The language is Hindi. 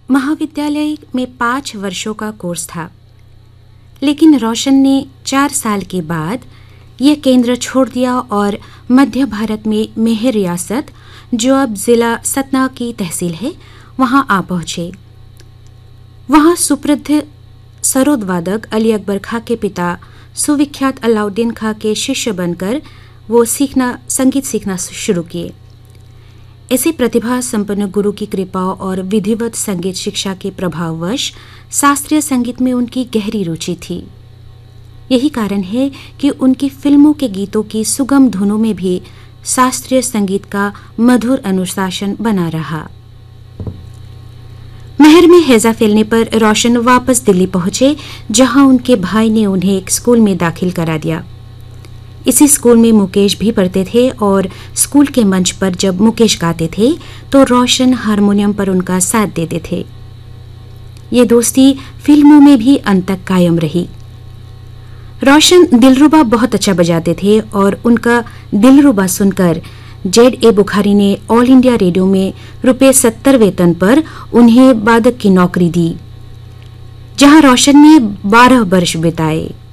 महाविद्यालय में 5 वर्षों का कोर्स था, लेकिन रोशन ने 4 साल के बाद यह केंद्र छोड़ दिया और मध्य भारत में मेहर रियासत, जो अब जिला सतना की तहसील है, वहां आ पहुंचे। वहां सुप्रसिद्ध सरोद वादक अली अकबर खां के पिता सुविख्यात अलाउद्दीन खां के शिष्य बनकर वो संगीत सीखना शुरू किए। ऐसे प्रतिभा संपन्न गुरु की कृपा और विधिवत संगीत शिक्षा के प्रभाववश शास्त्रीय संगीत में उनकी गहरी रुचि थी। यही कारण है कि उनकी फिल्मों के गीतों की सुगम धुनों में भी शास्त्रीय संगीत का मधुर अनुशासन बना रहा। मेहर में हैजा फैलने पर रोशन वापस दिल्ली पहुंचे, जहां उनके भाई ने उन्हें एक स्कूल में दाखिल करा दिया। इसी स्कूल में मुकेश भी पढ़ते थे और स्कूल के मंच पर जब मुकेश गाते थे तो रोशन हारमोनियम पर उनका साथ देते थे। ये दोस्ती फिल्मों में भी अंत तक कायम रही। रोशन दिलरुबा बहुत अच्छा बजाते थे और उनका दिलरुबा सुनकर जेड.ए. बुखारी ने ऑल इंडिया रेडियो में ₹70 वेतन पर उन्हें वादक की नौकरी दी, जहां रोशन ने 12 वर्ष बिताए।